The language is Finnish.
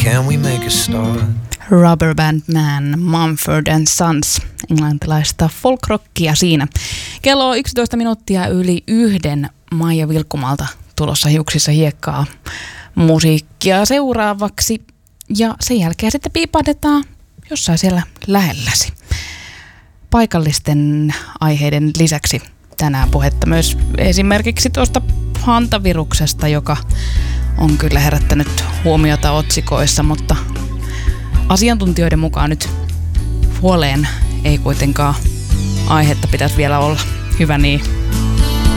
can we make a start? Rubber Band Man, Mumford and Sons, englantilaista folkrockia siinä. Kello on 11 minuuttia yli 1 Maija Vilkkumalta tulossa hiuksissa hiekkaa musiikkia seuraavaksi. Ja sen jälkeen sitten piipahdetaan jossain siellä lähelläsi. Paikallisten aiheiden lisäksi tänään puhetta myös esimerkiksi tuosta hantaviruksesta, joka on kyllä herättänyt huomiota otsikoissa, mutta asiantuntijoiden mukaan nyt huoleen ei kuitenkaan aihetta pitäisi vielä olla. Hyvä niin.